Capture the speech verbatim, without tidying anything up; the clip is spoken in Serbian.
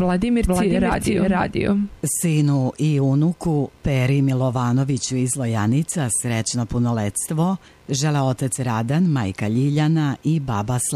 Vladimirci radio. radio. Sinu i unuku Peri Milovanoviću iz Lojanica srećno punoletstvo žele otac Radan, majka Ljiljana i baba Slavka.